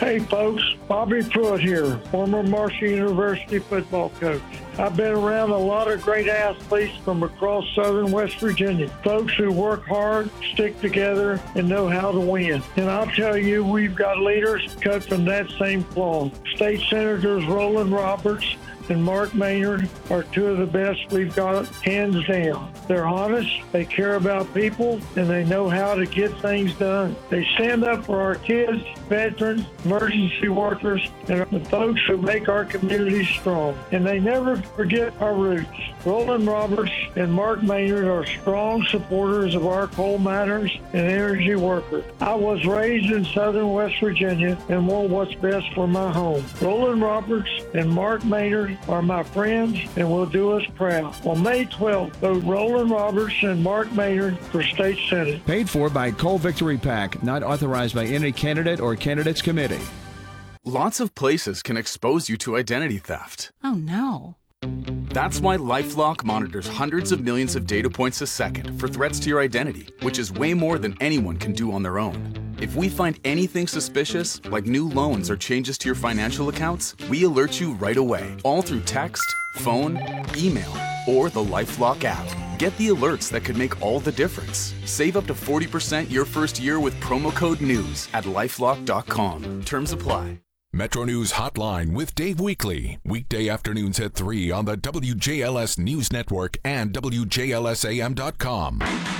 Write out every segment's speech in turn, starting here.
Hey folks, Bobby Pruitt here, former Marshall University football coach. I've been around a lot of great athletes from across southern West Virginia, folks who work hard, stick together, and know how to win. And I'll tell you, we've got leaders cut from that same cloth. State Senators Roland Roberts and Mark Maynard are two of the best we've got, hands down. They're honest, they care about people, and they know how to get things done. They stand up for our kids, veterans, emergency workers, and the folks who make our communities strong. And they never forget our roots. Roland Roberts and Mark Maynard are strong supporters of our coal miners and energy workers. I was raised in southern West Virginia and want what's best for my home. Roland Roberts and Mark Maynard are my friends and will do us proud. On May 12th, vote Roland Roberts and Mark Maynard for State Senate. Paid for by Coal Victory PAC, not authorized by any candidate or candidates committee. Lots of places can expose you to identity theft. Oh, no. That's why LifeLock monitors hundreds of millions of data points a second for threats to your identity, which is way more than anyone can do on their own. If we find anything suspicious, like new loans or changes to your financial accounts, we alert you right away, all through text, phone, email, or the LifeLock app. Get the alerts that could make all the difference. Save up to 40% your first year with promo code NEWS at LifeLock.com. Terms apply. Metro News Hotline with Dave Weekley. Weekday afternoons at 3 on the WJLS News Network and WJLSAM.com.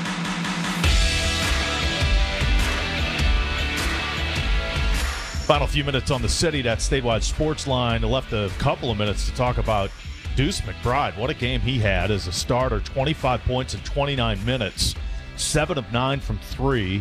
Final few minutes on the City, that statewide sports line. I left a couple of minutes to talk about Deuce McBride. What a game he had as a starter. 25 points in 29 minutes. 7 of 9 from 3.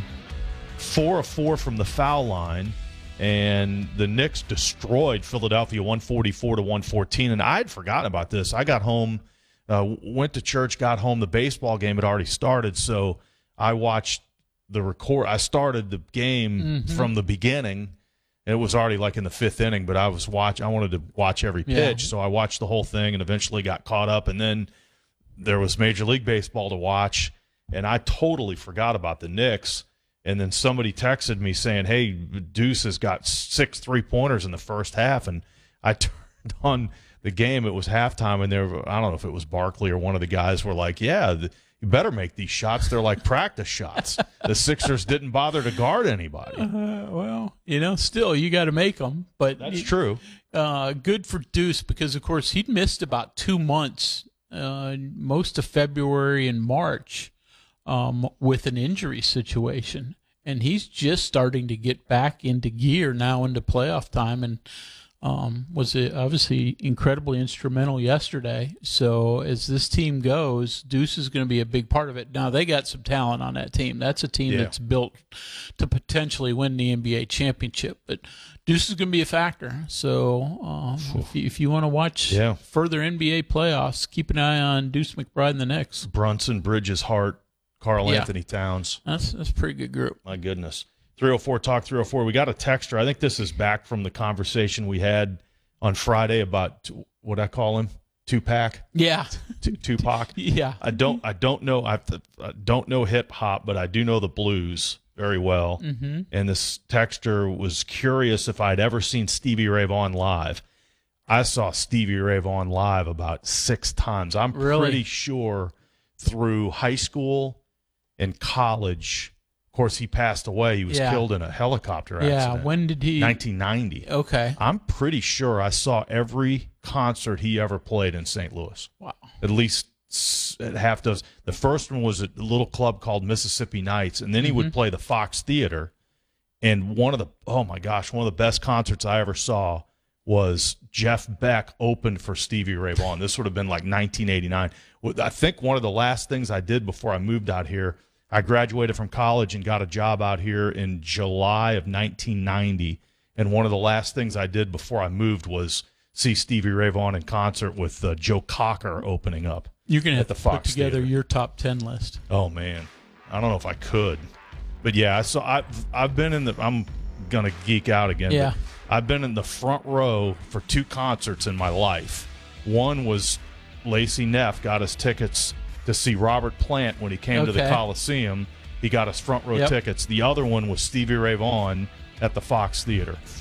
4 of 4 from the foul line. And the Knicks destroyed Philadelphia 144-114. And I had forgotten about this. I got home, went to church, got home. The baseball game had already started, so I watched the record. I started the game from the beginning. And it was already like in the 5th inning, but I wanted to watch every pitch, so I watched the whole thing and eventually got caught up. And then there was Major League Baseball to watch, and I totally forgot about the Knicks. And then somebody texted me saying, hey, Deuce has got 6 3-pointers in the first half. And I turned on the game. It was halftime, and I don't know if it was Barkley or one of the guys were like, yeah, you better make these shots. They're like practice shots. The Sixers didn't bother to guard anybody. Well, still, you got to make them. But that's true. Good for Deuce because, of course, he'd missed about 2 months, most of February and March, with an injury situation. And he's just starting to get back into gear now into playoff time and was obviously incredibly instrumental yesterday. So as this team goes, Deuce is going to be a big part of it. Now, they got some talent on that team. That's a team that's built to potentially win the NBA championship. But Deuce is going to be a factor. So if you want to watch further NBA playoffs, keep an eye on Deuce McBride and the Knicks. Brunson, Bridges, Hart, Karl Anthony Towns. That's a pretty good group. My goodness. 304 Talk 304. We got a texter. I think this is back from the conversation we had on Friday about what I call him, Tupac. Yeah, Tupac. Yeah. I don't know. I don't know hip hop, but I do know the blues very well. Mm-hmm. And this texter was curious if I'd ever seen Stevie Ray Vaughan live. I saw Stevie Ray Vaughan live about 6 times. I'm pretty sure through high school and college. Of course, he passed away. He was killed in a helicopter accident. Yeah, when did he? 1990. Okay. I'm pretty sure I saw every concert he ever played in St. Louis. Wow. At least half dozen. The first one was at a little club called Mississippi Nights, and then he would play the Fox Theater. And one of the best concerts I ever saw was Jeff Beck opened for Stevie Ray Vaughan. This would have been like 1989. I think one of the last things I did before I moved out here, I graduated from college and got a job out here in July of 1990. And one of the last things I did before I moved was see Stevie Ray Vaughan in concert with Joe Cocker opening up. You're going to have the to Fox put together Theater. your top 10 list. Oh, man. I don't know if I could. But, yeah, so I've been in the – I'm going to geek out again. Yeah. I've been in the front row for 2 concerts in my life. One was Lacey Neff got us tickets to see Robert Plant when he came to the Coliseum. He got us front row tickets. The other one was Stevie Ray Vaughan at the Fox Theater.